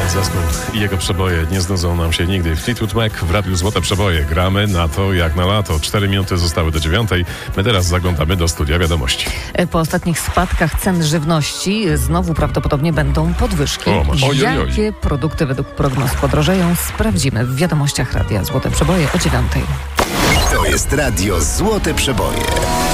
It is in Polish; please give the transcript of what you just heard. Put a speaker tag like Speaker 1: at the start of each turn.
Speaker 1: Zespół i jego przeboje nie znudzą nam się nigdy. Fleetwood Mac w Radiu Złote Przeboje. Gramy na to jak na lato. 4 minuty zostały do 9. My teraz zaglądamy do studia wiadomości.
Speaker 2: Po ostatnich spadkach cen żywności znowu prawdopodobnie będą podwyżki. Jakie produkty według prognoz podrożeją, sprawdzimy w wiadomościach Radia Złote Przeboje o 9.
Speaker 3: To jest Radio Złote Przeboje.